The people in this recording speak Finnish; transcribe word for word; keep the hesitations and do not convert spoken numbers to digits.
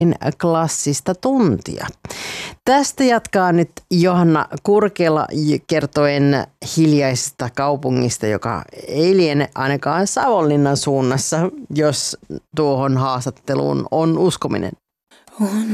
klassista tuntia. Tästä jatkaa nyt Johanna Kurkela kertoen hiljaisesta kaupungista, joka ei liene ainakaan Savonlinnan suunnassa, jos tuohon haastatteluun on uskominen. On